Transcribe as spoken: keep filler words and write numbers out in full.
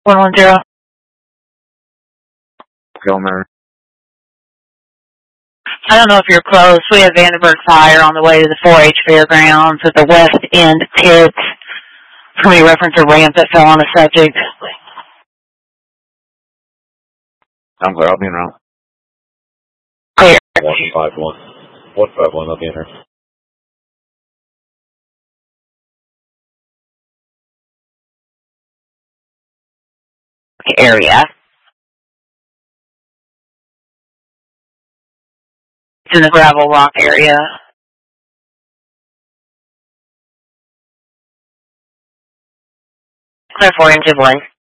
one one zero. Gilmer. I don't know if you're close. We have Vandenberg Fire on the way to the four H Fairgrounds at the West End pit. Can we reference a ramp that fell on the subject? I'm clear. I'll be in route. Clear. one five one. one five one, I'll be in here. Area. It's in the gravel rock area. Clear four inch of one.